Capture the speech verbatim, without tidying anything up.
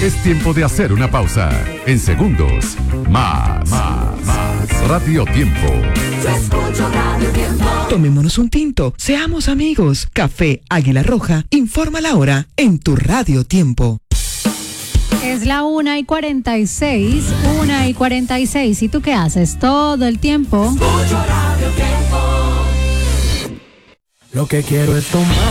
Es tiempo de hacer una pausa. En segundos, más, más, más. Radio Tiempo. Yo escucho Radio Tiempo. Tomémonos un tinto, seamos amigos. Café Águila Roja, informa la hora en tu Radio Tiempo. Es la una y cuarenta y seis, una y cuarenta y seis. ¿Y tú qué haces todo el tiempo? Escucho Radio Tiempo. Lo que quiero es tomar.